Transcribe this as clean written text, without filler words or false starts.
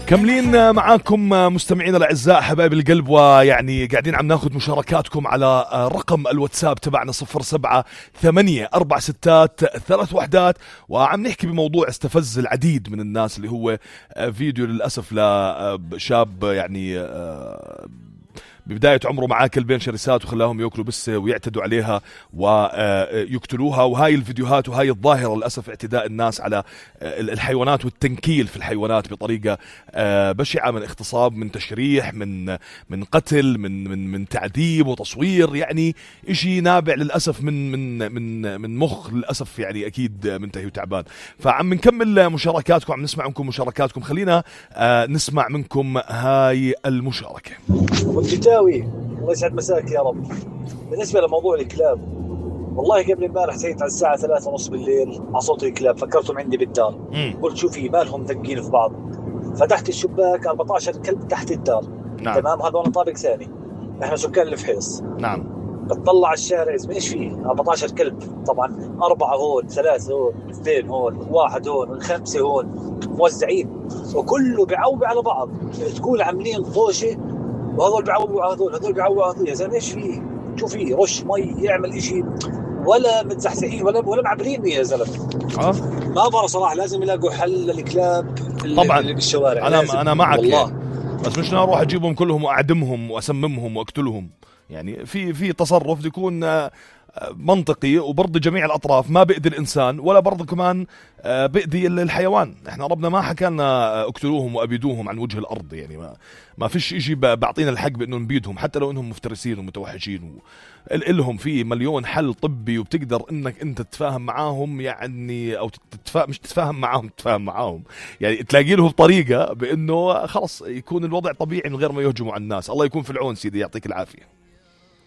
كملين معاكم مستمعين الأعزاء حبايب القلب، ويعني قاعدين عم ناخذ مشاركاتكم على رقم الواتساب تبعنا 07746631، وعم نحكي بموضوع استفز العديد من الناس، اللي هو فيديو للأسف لشاب يعني ببداية عمره معاه كلبين شرسات وخلاهم يأكلوا بس ويعتدوا عليها ويقتلوها. وهاي الفيديوهات وهاي الظاهرة للأسف اعتداء الناس على الحيوانات والتنكيل في الحيوانات بطريقة بشعة، من اغتصاب، من تشريح، من قتل، من تعذيب وتصوير، يعني اشي نابع للأسف من مخ للأسف يعني أكيد منتهي وتعبان. فعم نكمل مشاركاتكم، عم نسمع منكم مشاركاتكم، خلينا نسمع منكم هاي المشاركة. الله يسعد مساك يا رب. بالنسبة لموضوع الكلاب، والله قبل امبارح سيت على الساعة 3:30 بالليل على صوت الكلاب، فكرتهم عندي بالدار. قلت شوفي مالهم دقين في بعض، فتحت الشباك 14 كلب تحت الدار. نعم. تمام، هذول طابق ثاني، احنا سكان الفحيص. نعم. بتطلع الشارع ايش فيه 14 كلب، طبعا 4 هون، 3 هون، 2 هون، 1 هون، 5 هون، موزعين وكله بيعوب على بعض، تكون عاملين طوشة، وهذول بيعوبوا على هذول بيعوبوا على هذول. يا زلمه ايش فيه؟ شو فيه؟ رش مي، يعمل اشي، ولا متزحزحين ولا معبرين يا زلمه. ما برا صراحه، لازم يلاقوا حل للكلاب طبعا اللي بالشوارع. انا معك والله. بس مش اروح اجيبهم كلهم واعدمهم واسممهم واقتلهم. يعني في تصرف يكون منطقي وبرضي جميع الأطراف، ما بيأذي الإنسان ولا برضه كمان بيأذي الحيوان. احنا ربنا ما حكالنا اقتلوهم وأبيدوهم عن وجه الأرض، يعني ما فيش إشي بعطينا الحق بأنه نبيدهم حتى لو إنهم مفترسين ومتوحشين. إلهم في مليون حل طبي، وبتقدر إنك أنت تتفاهم معاهم، يعني أو مش تتفاهم معاهم، يعني تلاقي لهم طريقة بأنه خلص يكون الوضع طبيعي من غير ما يهجموا على الناس. الله يكون في العون سيدي، يعطيك العافية.